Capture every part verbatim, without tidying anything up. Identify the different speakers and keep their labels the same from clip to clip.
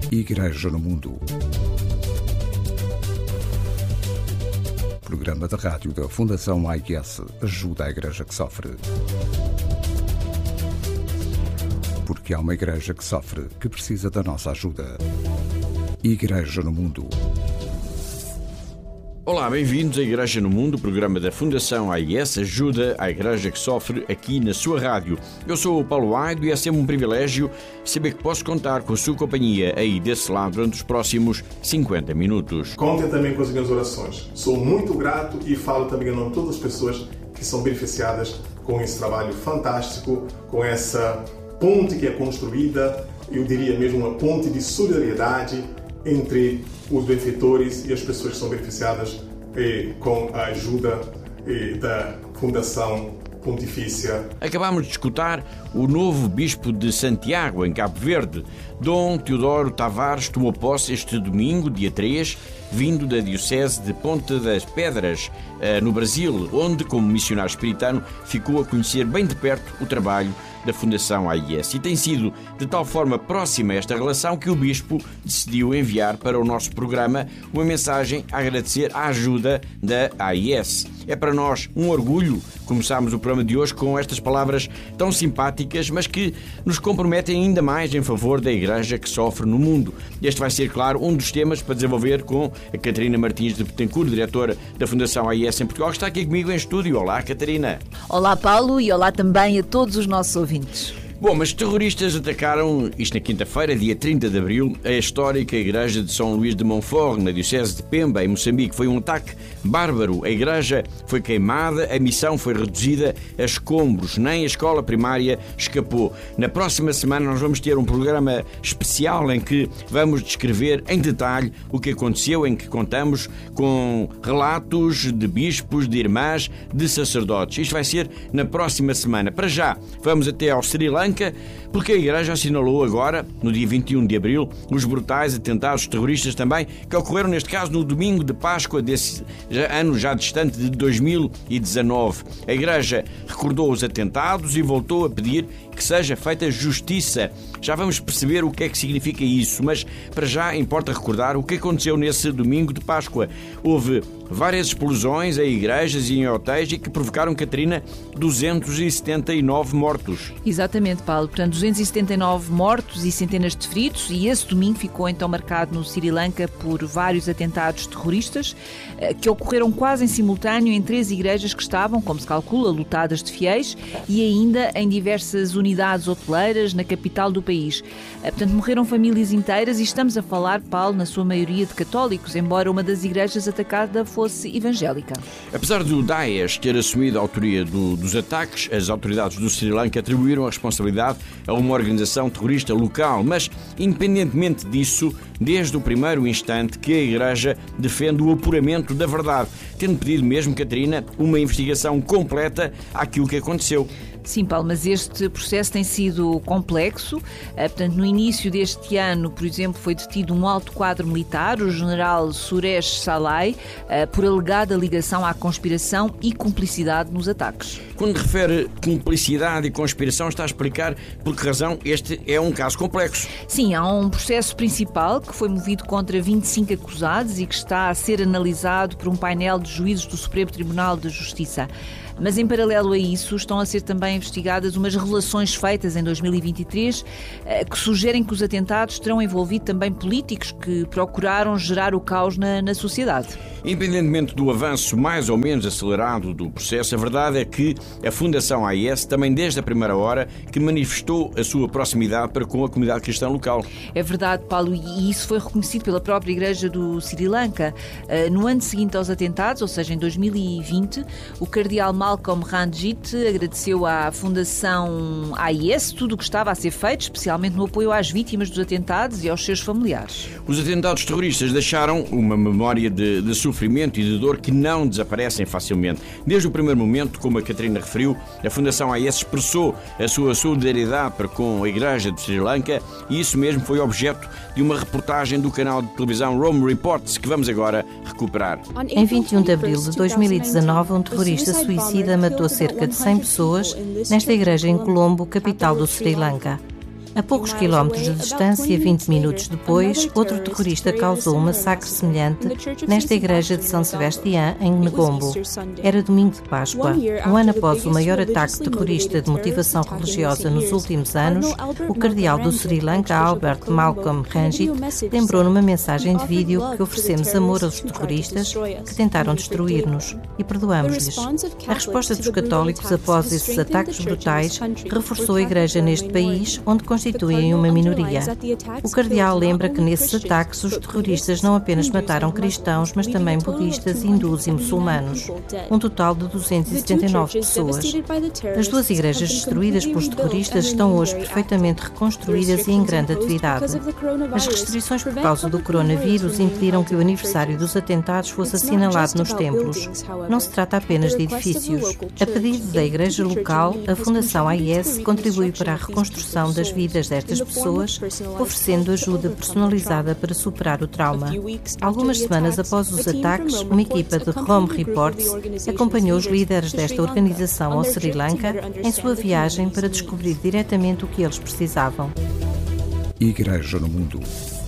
Speaker 1: Igreja no Mundo. Programa da rádio da Fundação A I S ajuda a Igreja que sofre. Porque há uma Igreja que sofre, que precisa da nossa ajuda. Igreja no Mundo.
Speaker 2: Olá, bem-vindos à Igreja no Mundo, programa da Fundação A I S ajuda a Igreja que sofre aqui na sua rádio. Eu sou o Paulo Aido e é sempre um privilégio saber que posso contar com a sua companhia aí desse lado durante os próximos cinquenta minutos.
Speaker 3: Contem também com as minhas orações. Sou muito grato e falo também em nome de todas as pessoas que são beneficiadas com esse trabalho fantástico, com essa ponte que é construída, eu diria mesmo uma ponte de solidariedade entre os benfeitores e as pessoas que são beneficiadas eh, com a ajuda eh, da Fundação Pontifícia.
Speaker 2: Acabamos de escutar o novo Bispo de Santiago, em Cabo Verde. Dom Teodoro Tavares tomou posse este domingo, dia três, vindo da Diocese de Ponta das Pedras, no Brasil, onde, como missionário espiritano, ficou a conhecer bem de perto o trabalho da Fundação A I S. E tem sido de tal forma próxima esta relação que o Bispo decidiu enviar para o nosso programa uma mensagem a agradecer a ajuda da A I S. É para nós um orgulho começarmos o programa de hoje com estas palavras tão simpáticas, mas que nos comprometem ainda mais em favor da Igreja que sofre no mundo. Este vai ser, claro, um dos temas para desenvolver com a Catarina Martins de Betancourt, diretora da Fundação A I S em Portugal, que está aqui comigo em estúdio. Olá, Catarina.
Speaker 4: Olá, Paulo, e olá também a todos os nossos ouvintes.
Speaker 2: Bom, mas terroristas atacaram, isto na quinta-feira, dia trinta de abril, a histórica igreja de São Luís de Montfort, na Diocese de Pemba, em Moçambique. Foi um ataque bárbaro. A igreja foi queimada, a missão foi reduzida a escombros. Nem a escola primária escapou. Na próxima semana nós vamos ter um programa especial em que vamos descrever em detalhe o que aconteceu, em que contamos com relatos de bispos, de irmãs, de sacerdotes. Isto vai ser na próxima semana. Para já, vamos até ao Sri Lanka, porque a Igreja assinalou agora, no dia vinte e um de abril, os brutais atentados terroristas também, que ocorreram neste caso no domingo de Páscoa desse ano já distante de dois mil e dezanove. A Igreja recordou os atentados e voltou a pedir que seja feita justiça. Já vamos perceber o que é que significa isso, mas para já importa recordar o que aconteceu nesse domingo de Páscoa. Houve várias explosões em igrejas e em hotéis e que provocaram, Catarina, duzentos e setenta e nove mortos.
Speaker 4: Exatamente, Paulo. Portanto, duzentos e setenta e nove mortos e centenas de feridos, e esse domingo ficou então marcado no Sri Lanka por vários atentados terroristas que ocorreram quase em simultâneo em três igrejas que estavam, como se calcula, lotadas de fiéis e ainda em diversas unidades hoteleiras na capital do país. Portanto, morreram famílias inteiras e estamos a falar, Paulo, na sua maioria de católicos, embora uma das igrejas atacada fosse evangélica.
Speaker 2: Apesar do Daesh ter assumido a autoria do, dos ataques, as autoridades do Sri Lanka atribuíram a responsabilidade a uma organização terrorista local, mas, independentemente disso, desde o primeiro instante que a Igreja defende o apuramento da verdade, tendo pedido mesmo, Catarina, uma investigação completa àquilo que aconteceu.
Speaker 4: Sim, Paulo, mas este processo tem sido complexo. Portanto, no início deste ano, por exemplo, foi detido um alto quadro militar, o general Suresh Salai, por alegada ligação à conspiração e cumplicidade nos ataques.
Speaker 2: Quando refere cumplicidade e conspiração, está a explicar por que razão este é um caso complexo.
Speaker 4: Sim, há um processo principal que foi movido contra vinte e cinco acusados e que está a ser analisado por um painel de juízes do Supremo Tribunal de Justiça. Mas, em paralelo a isso, estão a ser também investigadas umas revelações feitas em dois mil e vinte e três que sugerem que os atentados terão envolvido também políticos que procuraram gerar o caos na, na sociedade.
Speaker 2: Independentemente do avanço mais ou menos acelerado do processo, a verdade é que a Fundação A I S também desde a primeira hora que manifestou a sua proximidade para com a comunidade cristã local.
Speaker 4: É verdade, Paulo, e isso foi reconhecido pela própria Igreja do Sri Lanka. No ano seguinte aos atentados, ou seja, em dois mil e vinte, o cardeal Malcolm Ranjit agradeceu à Fundação A I S tudo o que estava a ser feito, especialmente no apoio às vítimas dos atentados e aos seus familiares.
Speaker 2: Os atentados terroristas deixaram uma memória de, de sofrimento e de dor que não desaparecem facilmente. Desde o primeiro momento, como a Catarina referiu, a Fundação A I S expressou a sua solidariedade para com a Igreja de Sri Lanka e isso mesmo foi objeto de uma reportagem do canal de televisão Rome Reports que vamos agora recuperar.
Speaker 5: Em vinte e um de abril de dois mil e dezanove, um terrorista suicida matou cerca de cem pessoas nesta igreja em Colombo, capital do Sri Lanka. A poucos quilómetros de distância, vinte minutos depois, outro terrorista causou um massacre semelhante nesta igreja de São Sebastião, em Negombo. Era domingo de Páscoa. Um ano após o maior ataque terrorista de motivação religiosa nos últimos anos, o cardeal do Sri Lanka, Albert Malcolm Ranjit, lembrou numa mensagem de vídeo que oferecemos amor aos terroristas que tentaram destruir-nos e perdoamos-lhes. A resposta dos católicos após esses ataques brutais reforçou a igreja neste país, onde constituem uma minoria. O cardeal lembra que nesses ataques os terroristas não apenas mataram cristãos, mas também budistas, hindus e muçulmanos. Um total de duzentas e setenta e nove pessoas. As duas igrejas destruídas pelos terroristas estão hoje perfeitamente reconstruídas e em grande atividade. As restrições por causa do coronavírus impediram que o aniversário dos atentados fosse assinalado nos templos. Não se trata apenas de edifícios. A pedido da igreja local, a Fundação A I S contribui para a reconstrução das vidas destas pessoas, oferecendo ajuda personalizada para superar o trauma. Algumas semanas após os ataques, uma equipa de Home Reports acompanhou os líderes desta organização ao Sri Lanka em sua viagem para descobrir diretamente o que eles precisavam.
Speaker 1: Igreja no Mundo.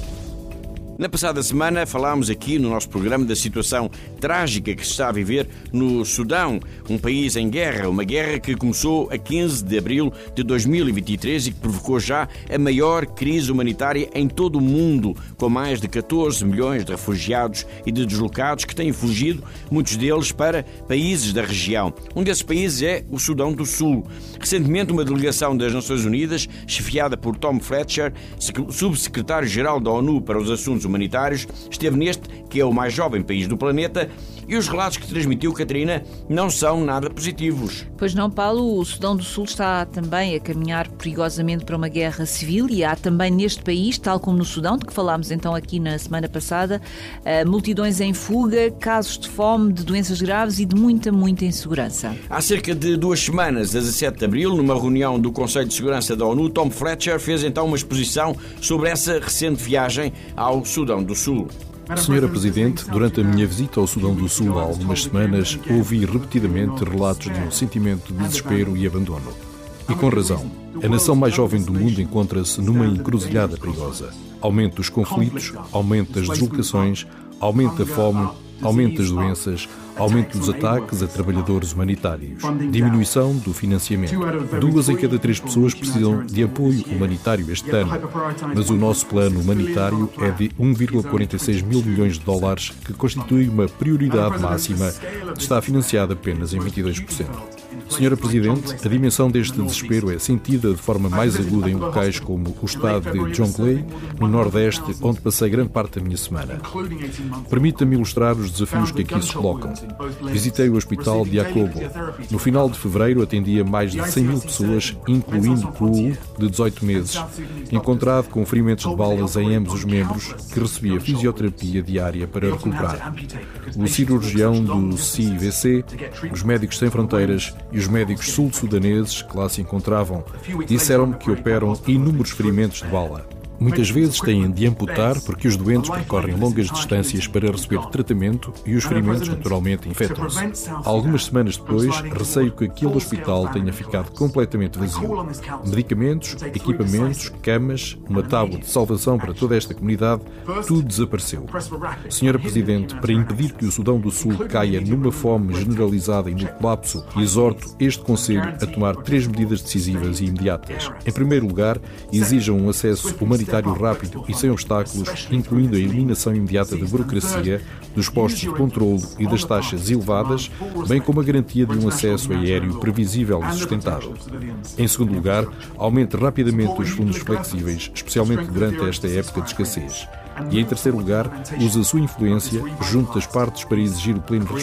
Speaker 2: Na passada semana falámos aqui no nosso programa da situação trágica que se está a viver no Sudão, um país em guerra, uma guerra que começou a quinze de abril de dois mil e vinte e três e que provocou já a maior crise humanitária em todo o mundo, com mais de catorze milhões de refugiados e de deslocados que têm fugido, muitos deles para países da região. Um desses países é o Sudão do Sul. Recentemente, uma delegação das Nações Unidas, chefiada por Tom Fletcher, subsecretário-geral da ONU para os Assuntos Humanitários, esteve neste, que é o mais jovem país do planeta, e os relatos que transmitiu Catarina não são nada positivos.
Speaker 4: Pois não, Paulo, o Sudão do Sul está também a caminhar perigosamente para uma guerra civil e há também neste país, tal como no Sudão, de que falámos então aqui na semana passada, multidões em fuga, casos de fome, de doenças graves e de muita, muita insegurança.
Speaker 2: Há cerca de duas semanas, a dezassete de abril, numa reunião do Conselho de Segurança da ONU, Tom Fletcher fez então uma exposição sobre essa recente viagem ao Sudão do Sul.
Speaker 6: Senhora Presidente, durante a minha visita ao Sudão do Sul há algumas semanas, ouvi repetidamente relatos de um sentimento de desespero e abandono. E com razão. A nação mais jovem do mundo encontra-se numa encruzilhada perigosa. Aumento dos conflitos, aumento das deslocações, aumento da fome, aumento das doenças, aumento dos ataques a trabalhadores humanitários, diminuição do financiamento. Duas em cada três pessoas precisam de apoio humanitário este ano, mas o nosso plano humanitário é de um vírgula quarenta e seis mil milhões de dólares, que constitui uma prioridade máxima, que está financiada apenas em vinte e dois por cento. Senhora Presidente, a dimensão deste desespero é sentida de forma mais aguda em locais como o estado de Jonglei, no Nordeste, onde passei grande parte da minha semana. Permita-me ilustrar os desafios que aqui se colocam. Visitei o Hospital de Akobo. No final de fevereiro atendia mais de cem mil pessoas, incluindo Kuu, de dezoito meses, encontrado com ferimentos de balas em ambos os membros, que recebia fisioterapia diária para recuperar. O cirurgião do C I V C, os Médicos Sem Fronteiras e os médicos sul-sudaneses que lá se encontravam disseram-me que operam inúmeros ferimentos de bala. Muitas vezes têm de amputar porque os doentes percorrem longas distâncias para receber tratamento e os ferimentos naturalmente infectam-se. Algumas semanas depois, receio que aquele hospital tenha ficado completamente vazio. Medicamentos, equipamentos, camas, uma tábua de salvação para toda esta comunidade, tudo desapareceu. Senhora Presidente, para impedir que o Sudão do Sul caia numa fome generalizada e no colapso, exorto este Conselho a tomar três medidas decisivas e imediatas. Em primeiro lugar, exijam um acesso humanitário rápido e sem obstáculos, incluindo a eliminação imediata da burocracia, dos postos de controlo e das taxas elevadas, bem como a garantia de um acesso aéreo previsível e sustentável. Em segundo lugar, aumente rapidamente os fundos flexíveis, especialmente durante esta época de escassez. E em terceiro lugar, use a sua influência junto das partes para exigir o pleno